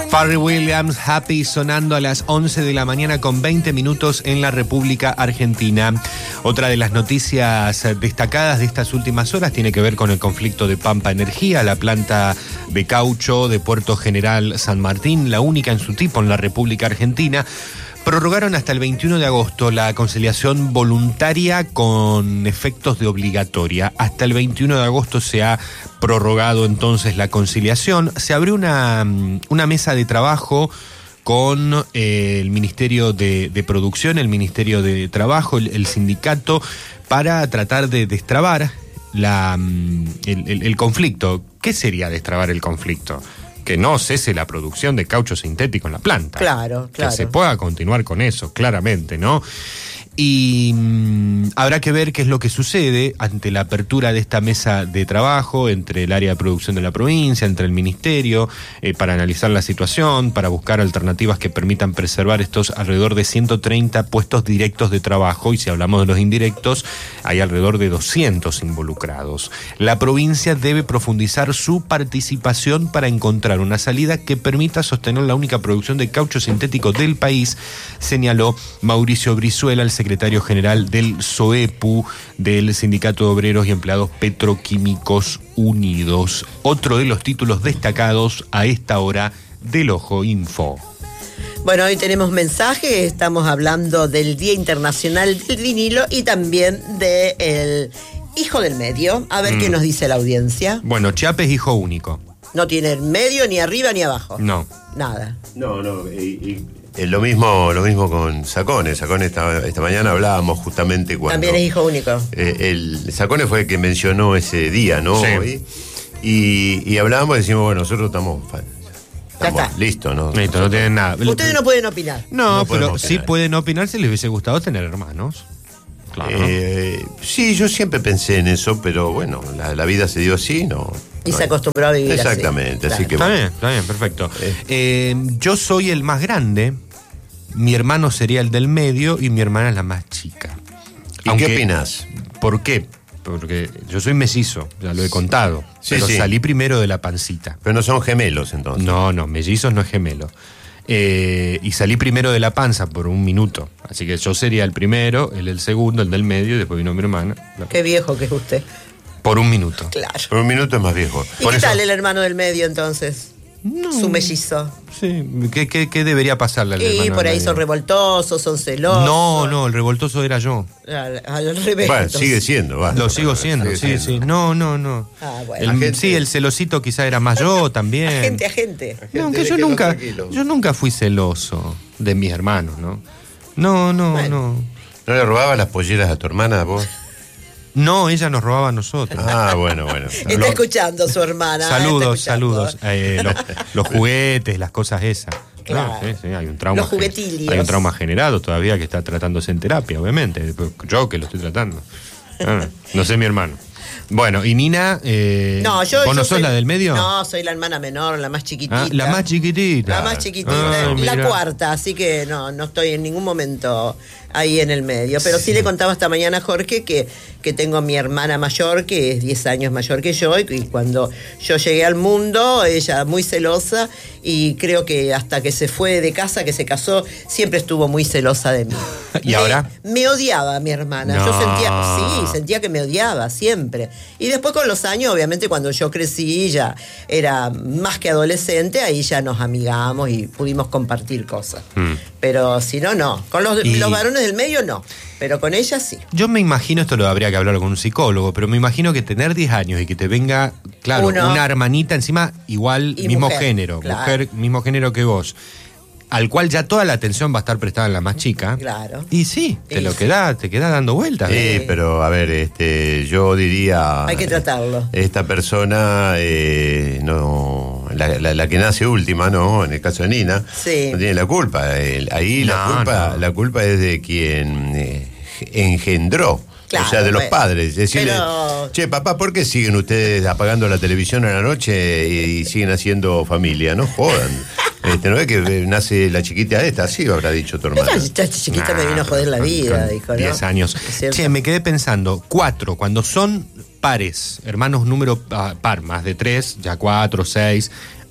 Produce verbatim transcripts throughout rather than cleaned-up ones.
Pharrell Williams, Happy, sonando a las once de la mañana con veinte minutos en la República Argentina. Otra de las noticias destacadas de estas últimas horas tiene que ver con el conflicto de Pampa Energía, la planta de caucho de Puerto General San Martín, la única en su tipo en la República Argentina. Prorrogaron hasta el veintiuno de agosto la conciliación voluntaria con efectos de obligatoria. Hasta el veintiuno de agosto se ha prorrogado entonces la conciliación. Se abrió una, una mesa de trabajo con eh, el Ministerio de, de Producción, el Ministerio de Trabajo, el, el sindicato, para tratar de destrabar la, el, el, el conflicto. ¿Qué sería destrabar el conflicto? Que no cese la producción de caucho sintético en la planta. Claro, claro. Que se pueda continuar con eso, claramente, ¿no? Y mmm, habrá que ver qué es lo que sucede ante la apertura de esta mesa de trabajo entre el área de producción de la provincia, entre el ministerio, eh, para analizar la situación, para buscar alternativas que permitan preservar estos alrededor de ciento treinta puestos directos de trabajo, y si hablamos de los indirectos, hay alrededor de doscientos involucrados. La provincia debe profundizar su participación para encontrar una salida que permita sostener la única producción de caucho sintético del país, señaló Mauricio Brizuela, el secretario secretario general del SOEPU, del Sindicato de Obreros y Empleados Petroquímicos Unidos. Otro de los títulos destacados a esta hora del Ojo Info. Bueno, hoy tenemos mensaje, estamos hablando del Día Internacional del Vinilo y también del Hijo del Medio. A ver mm. qué nos dice la audiencia. Bueno, Chiape es hijo único. No tiene medio, ni arriba, ni abajo. No. Nada. No, no, y... y... Lo mismo, lo mismo con Sacone. Sacone esta, esta mañana hablábamos justamente cuando... También es hijo único. Eh, el Sacone fue el que mencionó ese día, ¿no? Sí. Hoy, y, y hablábamos y decimos, bueno, nosotros estamos... Estamos listos, ¿no? Listo, no tienen nada. Ustedes no pueden opinar. No, no pero opinar. sí pueden opinar si les hubiese gustado tener hermanos. Claro. Eh, sí, yo siempre pensé en eso, pero bueno, la, la vida se dio así, ¿no? Y no se hay. acostumbró a vivir Exactamente, así. así que Está bueno. bien, está bien, perfecto. Eh. Eh, yo soy el más grande, mi hermano sería el del medio y mi hermana es la más chica. ¿Y Aunque, qué opinas? ¿Por qué? Porque yo soy mellizo, ya lo he contado, Sí, pero sí. salí primero de la pancita. Pero no son gemelos, entonces. No, no, mellizos no es gemelo. Eh, y salí primero de la panza por un minuto. Así que yo sería el primero, él el segundo, el del medio, y después vino mi hermana. Qué viejo que es usted. Por un minuto. Claro. Por un minuto es más viejo. ¿Y Por qué eso, tal el hermano del medio entonces? No. Su mellizo. Sí, ¿qué, qué, qué debería pasarle al Y hermano por del ahí medio? son revoltosos, son celosos. No, no, el revoltoso era yo. Al, al revés. bueno, entonces. sigue siendo, va. Lo sigo siendo, Sigue sí, siendo. sí. No, no, no. Ah, bueno. El- Agente. sí, el celosito quizá era más yo también. Agente, agente. No, aunque yo déjelo nunca, tranquilo. yo nunca fui celoso de mis hermanos, ¿no? No, no, Bueno. no. ¿No le robabas las polleras a tu hermana, vos? No, ella nos robaba a nosotros. Ah, bueno, bueno. Está Lo- escuchando su hermana. Saludos, está escuchando. saludos. Eh, los, los juguetes, las cosas esas. Claro. sí, sí, hay un trauma. Los juguetilios. Hay un trauma generado todavía que está tratándose en terapia, obviamente. Yo que lo estoy tratando. Ah, no sé mi hermano. Bueno, y Nina, eh, No, yo, ¿vos yo no sos soy, la del medio? No, soy la hermana menor, la más chiquitita. Ah, la más chiquitita. La más chiquitita, Ah, la mira. cuarta, así que no, no estoy en ningún momento ahí en el medio. Pero sí, sí le contaba esta mañana a Jorge que, que tengo a mi hermana mayor, que es diez años mayor que yo, y, y cuando yo llegué al mundo, ella muy celosa, y creo que hasta que se fue de casa, que se casó, siempre estuvo muy celosa de mí. ¿Y me, ahora? Me odiaba mi hermana. No. Yo sentía, sí, sentía que me odiaba siempre. Y después con los años, obviamente, cuando yo crecí, ya era más que adolescente, ahí ya nos amigamos y pudimos compartir cosas. Mm. Pero si no, no. Con los, Y- los varones del medio, no. Pero con ella sí. Yo me imagino, esto lo habría que hablar con un psicólogo, pero me imagino que tener diez años y que te venga, claro, Uno. una hermanita encima igual, Y mismo mujer, género, claro. mujer, mismo género que vos, al cual ya toda la atención va a estar prestada en la más chica. Claro. Y sí, te Y lo sí. queda, te queda dando vueltas. Sí, pero a ver, este, yo diría... Hay que tratarlo. Esta persona, eh, no, la, la- la que nace última, ¿no? En el caso de Nina, Sí. no tiene la culpa. El- ahí la No, culpa, no. la culpa es de quien eh, engendró. Claro, o sea, de los bueno. padres. Decirle, Pero- che, papá, ¿por qué siguen ustedes apagando la televisión a la noche y, y siguen haciendo familia? No jodan. Este, ¿no ves que eh, nace la chiquita esta? Así lo habrá dicho tu hermano. Esta, esta chiquita me vino a joder la vida, con dijo, ¿no? diez años. Es cierto. Che, me quedé pensando, cuatro, cuando son pares, hermanos número ah, par, más de tres, ya cuatro, seis,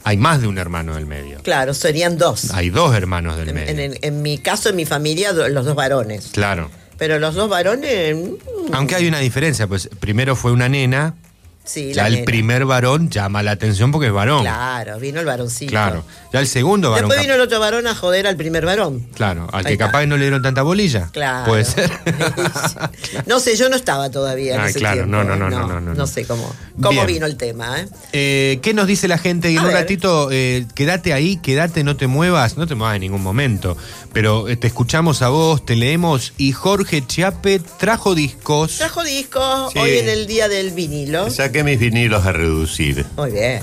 Hay más de un hermano del medio. Claro, serían dos. Hay dos hermanos del En, medio. en, en, en mi caso, en mi familia, do- los dos varones. Claro. Pero los dos varones... mm, Aunque hay una diferencia, pues primero fue una nena, sí, ya la el nena. primer varón llama la atención porque es varón. Claro, vino el varoncito. Claro. Ya el segundo varón. Después cap- vino el otro varón a joder al primer varón. Claro, al Ahí que está. capaz no le dieron tanta bolilla. Claro. Puede ser. No sé, yo no estaba todavía en Ah, ese claro, tiempo. no, no, no, no, no, no. No sé cómo, cómo Bien. vino el tema, ¿eh? Eh, ¿Qué nos dice la gente? Y en A un ver. ratito, eh, quédate ahí, quédate, no te muevas, no te muevas en ningún momento. Pero eh, te escuchamos a vos, te leemos y Jorge Chiape trajo discos. Trajo discos Sí. hoy en el día del vinilo. Saqué mis vinilos a reducir. Muy bien.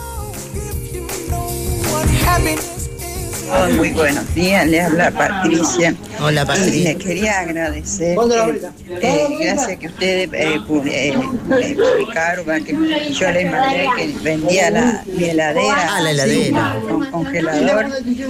Oh, muy buenos días, le habla Patricia. Hola, Y Patricia. le quería agradecer, que, eh, gracias que ustedes eh, pu- eh, eh, publicaron, va, que yo les mandé que vendía la, mi heladera, Ah, la heladera. sí, con congelador,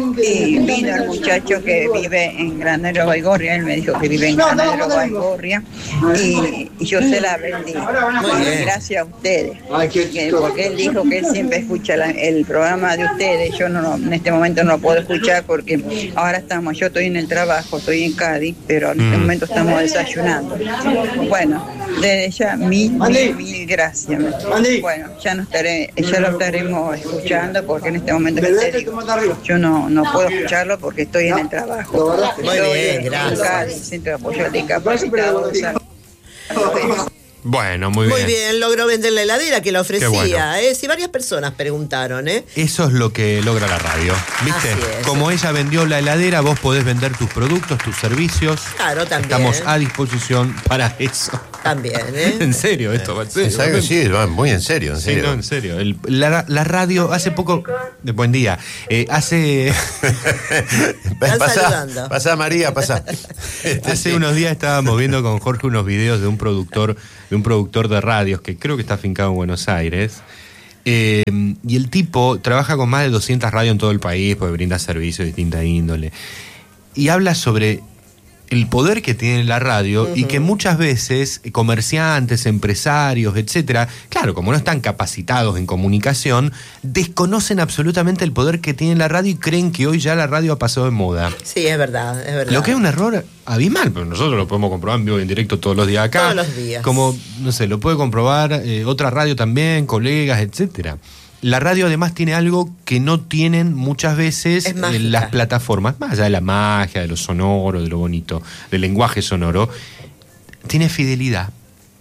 y vino el muchacho que vive en Granero Baigorria, él me dijo que vive en Granero Baigorria, y, y yo se la vendí. Muy bien. Gracias a ustedes, que- porque él dijo que él siempre escucha la- el programa de ustedes, yo no, no- en este momento no puedo escuchar porque ahora estamos, yo estoy en el trabajo, estoy en Cádiz, pero en este Mm. momento estamos desayunando. Bueno, desde ya mil, mil, mil gracias. Bueno, ya no estaré, ya lo estaremos escuchando porque en este momento en serio, yo no, no puedo escucharlo porque estoy en el trabajo. Muy Estoy bien, en gracias. Cádiz, Centro de Apoyo al Discapacitado de San- Bueno, muy bien. Muy bien, logró vender la heladera que la ofrecía. bueno. ¿eh? Sí, varias personas preguntaron, ¿eh? Eso es lo que logra la radio. ¿Viste? Así es. Como ella vendió la heladera, vos podés vender tus productos, tus servicios. Claro, también. Estamos a disposición para eso. También, ¿eh? En serio, esto va en serio. Es algo, sí, va muy en serio, en Sí, serio. no, en serio. El- la, la radio, hace poco. de Buen día. Eh, hace. Están pasá, saludando. pasá, María, pasá. Este, Hace sí. unos días estábamos viendo con Jorge unos videos de un productor, de un productor de radios que creo que está afincado en Buenos Aires. Eh, y el tipo trabaja con más de doscientas radios en todo el país, porque brinda servicios de distinta índole. Y habla sobre el poder que tiene la radio uh-huh. y que muchas veces comerciantes, empresarios, etcétera, claro, como no están capacitados en comunicación, desconocen absolutamente el poder que tiene la radio y creen que hoy ya la radio ha pasado de moda. Sí, es verdad, es verdad. Lo que es un error abismal, pero nosotros lo podemos comprobar en vivo y en directo todos los días acá. Todos los días. Como, no sé, lo puede comprobar eh, otra radio también, colegas, etcétera. La radio además tiene algo que no tienen muchas veces en las plataformas, más allá de la magia, de lo sonoro, de lo bonito, del lenguaje sonoro, tiene fidelidad.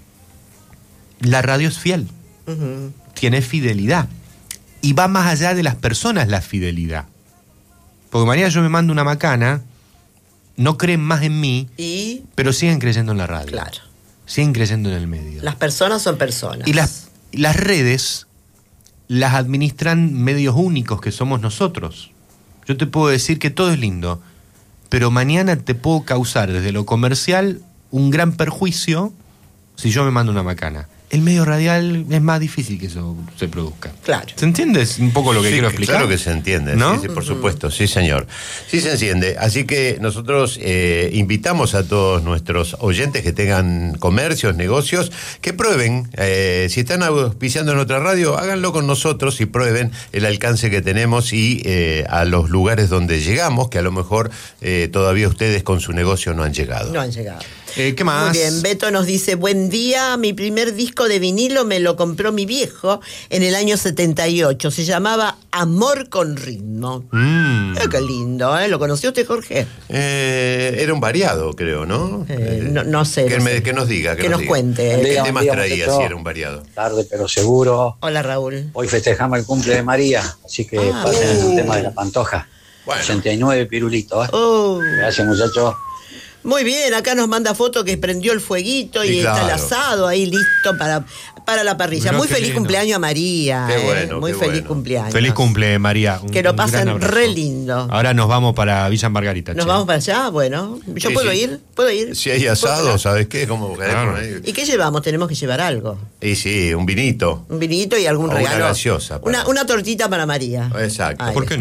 La radio es fiel, uh-huh. tiene fidelidad. Y va más allá de las personas la fidelidad. Porque mañana yo me mando una macana, no creen más en mí, ¿Y? pero siguen creyendo en la radio. Claro. Siguen creyendo en el medio. Las personas son personas. Y las, las redes las administran medios únicos que somos nosotros. Yo te puedo decir que todo es lindo, pero mañana te puedo causar desde lo comercial un gran perjuicio si yo me mando una macana. El medio radial es más difícil que eso se produzca. Claro. ¿Se entiende? Es un poco lo que sí, quiero explicar. Claro que se entiende, ¿no? sí, sí, por supuesto, sí señor. Sí se entiende. Así que nosotros eh, invitamos a todos nuestros oyentes que tengan comercios, negocios, que prueben. Eh, si están auspiciando en otra radio, háganlo con nosotros y prueben el alcance que tenemos y eh, a los lugares donde llegamos, que a lo mejor eh, todavía ustedes con su negocio no han llegado. No han llegado. Eh, ¿Qué más? Muy bien, Beto nos dice, buen día, mi primer disco de vinilo me lo compró mi viejo en el año setenta y ocho, se llamaba Amor con ritmo. Mm. Eh, qué lindo, ¿eh? ¿Lo conoció usted, Jorge? Eh, era un variado, creo, ¿no? Eh, no, no sé. Que, no me, sé. que nos diga. Que, que nos, nos, cuente. Diga. ¿Qué Día, temas día, traía muchacho. si era un variado? Tarde, pero seguro. Hola, Raúl. Hoy festejamos el cumple de María, así que Ah, pasen bien. el tema de la Pantoja. Bueno. ochenta y nueve pirulitos, ¿eh? Oh. Gracias, muchachos. Muy bien, acá nos manda foto que prendió el fueguito y Sí, está el claro. asado ahí listo para, para la parrilla. Mirá Muy qué feliz lindo. cumpleaños a María. Qué eh. bueno, Muy qué feliz bueno. cumpleaños. Feliz cumple, María. Un- Que lo un pasen gran abrazo. re lindo. Ahora nos vamos para Villa Margarita. ¿Nos che. vamos para allá? Bueno, ¿yo Sí, puedo sí. ir? ¿Puedo ir? Si hay ¿Puedo asado, ir? ¿sabes qué? Como Claro. ¿Y qué llevamos? Tenemos que llevar algo. Y sí, un vinito. Un vinito y algún O una regalo. gaseosa para- Una, una tortita para María. Exacto. Ahí ¿Por qué no?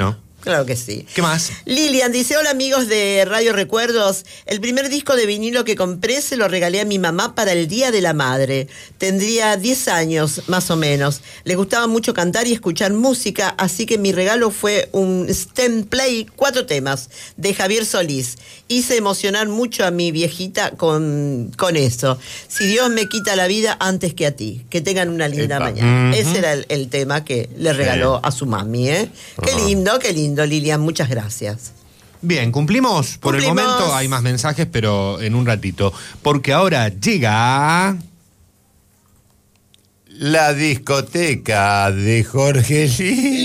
Claro que sí. ¿Qué más? Lilian dice, hola amigos de Radio Recuerdos, el primer disco de vinilo que compré se lo regalé a mi mamá para el Día de la Madre. Tendría diez años, más o menos. Le gustaba mucho cantar y escuchar música, así que mi regalo fue un stem play, cuatro temas, de Javier Solís. Hice emocionar mucho a mi viejita con, con eso. Si Dios me quita la vida antes que a ti. Que tengan una linda Epa. mañana. Uh-huh. Ese era el, el tema que le regaló Sí. a su mami, ¿eh? Qué Uh-huh. lindo, qué lindo, Lilian. Muchas gracias. Bien, cumplimos por Cumplimos. el momento. Hay más mensajes, pero en un ratito. Porque ahora llega... La discoteca de Jorge Lee.